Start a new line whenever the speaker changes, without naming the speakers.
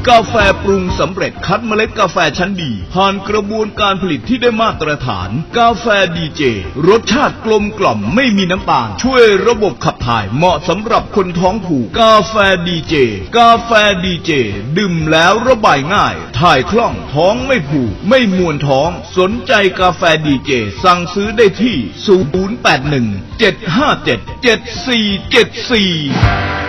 กาแฟปรุงสำเร็จคัดเมล็ดกาแฟชั้นดีผ่านกระบวนการผลิตที่ได้มาตรฐานกาแฟดีเจรสชาติกลมกล่อมไม่มีน้ำตาลช่วยระบบขับถ่ายเหมาะสำหรับคนท้องผูกกาแฟดีเจกาแฟดีเจดื่มแล้วระบายง่ายถ่ายคล่องท้องไม่ผูกไม่มวนท้องสนใจกาแฟดีเจสั่งซื้อได้ที่081 757 7474